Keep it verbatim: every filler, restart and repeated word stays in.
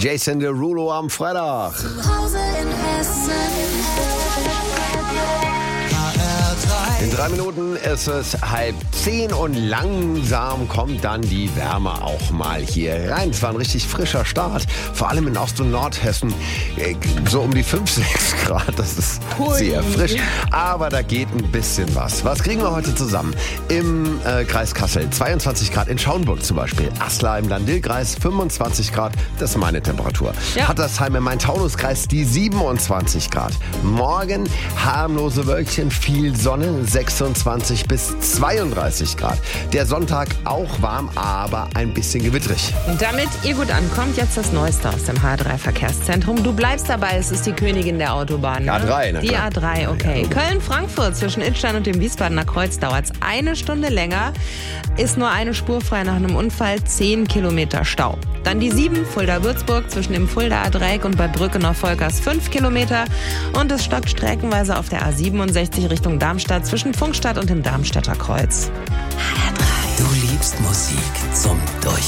Jason Derulo am Freitag. Zu Hause in Hessen. In drei Minuten ist es halb zehn und langsam kommt dann die Wärme auch mal hier rein. Es war ein richtig frischer Start, vor allem in Ost- und Nordhessen. So um die fünf, sechs Grad, das ist Hui. sehr frisch. Aber da geht ein bisschen was. Was kriegen wir heute zusammen? Im äh, Kreis Kassel zweiundzwanzig Grad, in Schauenburg zum Beispiel. Aslar im Landil-Kreis fünfundzwanzig Grad, das ist meine Temperatur. Ja. Hattersheim im Main-Taunus-Kreis die siebenundzwanzig Grad. Morgen harmlose Wölkchen, viel Sonne, sechsundzwanzig bis zweiunddreißig Grad. Der Sonntag auch warm, aber ein bisschen gewittrig. Damit ihr gut ankommt, jetzt das Neueste aus dem H drei Verkehrszentrum. Du bleibst dabei, es ist die Königin der Autobahn. Ne? A drei, na Die klar. A drei, okay. Köln-Frankfurt zwischen Idstein und dem Wiesbadener Kreuz dauert es eine Stunde länger. Ist nur eine Spur frei nach einem Unfall, zehn Kilometer Stau. Dann die sieben, Fulda-Würzburg zwischen dem Fuldaer Dreieck und Bad Brückenau-Volkers fünf Kilometer. Und es stockt streckenweise auf der A siebenundsechzig Richtung Darmstadt zwischen Funkstadt und dem Darmstädter Kreuz. Du liebst Musik zum Durch